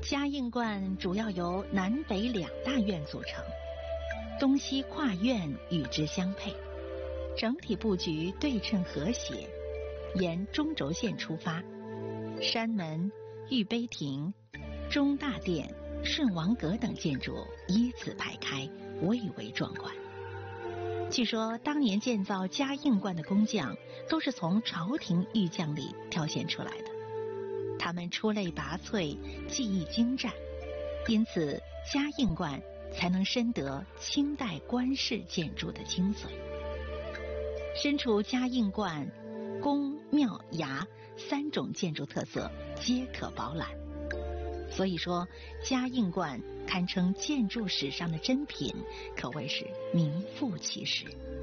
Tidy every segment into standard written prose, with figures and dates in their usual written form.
嘉应观主要由南北两大院组成，东西跨院与之相配，整体布局对称和谐，沿中轴线出发，山门、御碑亭、中大殿、顺王阁等建筑依次排开，蔚为壮观。据说当年建造嘉应观的工匠都是从朝廷御将里挑选出来的，他们出类拔萃，技艺精湛，因此嘉应观才能深得清代官式建筑的精髓。身处嘉应观，宫庙衙三种建筑特色皆可饱览，所以说嘉应观堪称建筑史上的珍品，可谓是名副其实。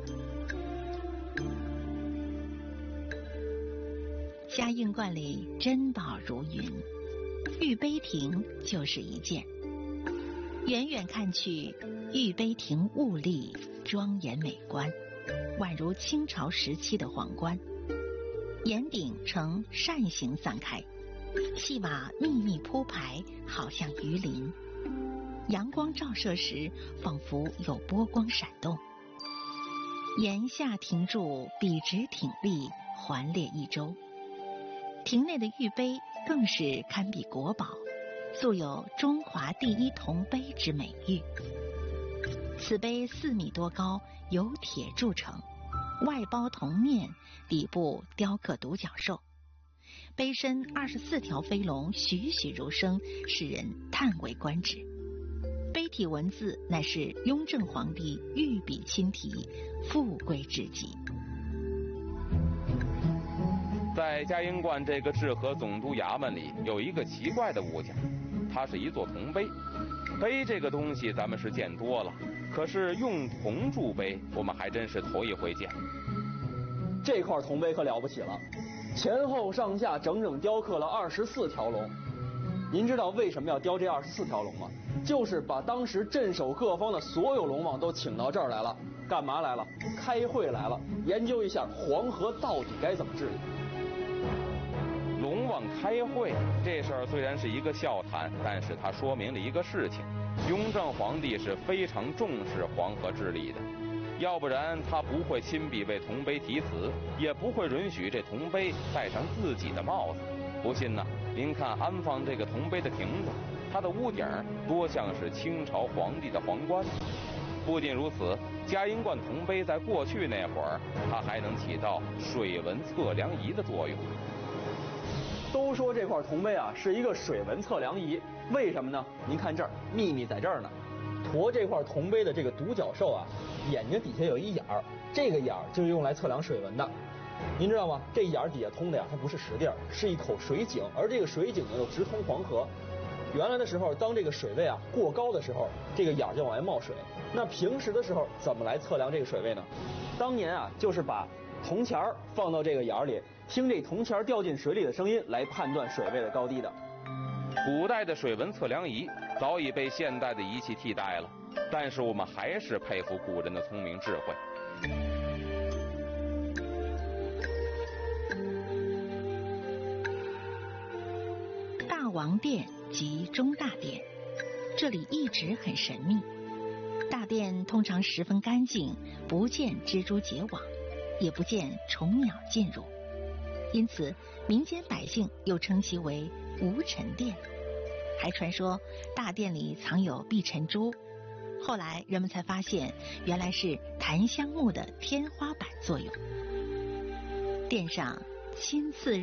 嘉应观里珍宝如云，御碑亭就是一件。远远看去，御碑亭兀立，庄严美观，宛如清朝时期的皇冠，檐顶呈扇形散开，细瓦密密铺排，好像鱼鳞，阳光照射时仿佛有波光闪动。檐下亭柱笔直挺立，环列一周，亭内的玉碑更是堪比国宝，素有中华第一铜碑之美誉。此碑4米多高，由铁铸成，外包铜面，底部雕刻独角兽，碑身24条飞龙栩栩如生，使人叹为观止。碑体文字乃是雍正皇帝御笔亲题，富贵至极。 在嘉应观这个治河总督衙门里，有一个奇怪的物件，它是一座铜碑。碑这个东西咱们是见多了，可是用铜铸碑，我们还真是头一回见。 这块铜碑可了不起了，前后上下整整雕刻了24条龙。您知道为什么要雕这24条龙吗？就是把当时镇守各方的所有龙王都请到这儿来了，干嘛来了？开会来了，研究一下黄河到底该怎么治理。 龙王开会这事儿虽然是一个笑谈，但是它说明了一个事情：雍正皇帝是非常重视黄河治理的，要不然他不会亲笔为铜碑题词，也不会允许这铜碑戴上自己的帽子。不信呢，您看安放这个铜碑的亭子，它的屋顶多像是清朝皇帝的皇冠。不仅如此，嘉应观铜碑在过去那会儿，它还能起到水文测量仪的作用。 都说这块铜碑啊是一个水文测量仪，为什么呢？您看这儿，秘密在这儿呢。驮这块铜碑的这个独角兽啊，眼睛底下有一眼儿，这个眼儿就是用来测量水文的。您知道吗？这眼儿底下通的呀，它不是实地儿，是一口水井，而这个水井呢又直通黄河。原来的时候，当这个水位啊过高的时候，这个眼儿就往外冒水。那平时的时候怎么来测量这个水位呢？当年啊，就是把铜钱儿放到这个眼儿里，听这铜钱儿掉进水里的声音来判断水位的高低的。 古代的水文测量仪早已被现代的仪器替代了，但是我们还是佩服古人的聪明智慧。 大王殿及中大殿，这里一直很神秘。大殿通常十分干净，不见蜘蛛结网，也不见虫鸟进入，因此民间百姓又称其为无尘殿。还传说大殿里藏有避尘珠，后来人们才发现原来是檀香木的天花板作用。殿上亲自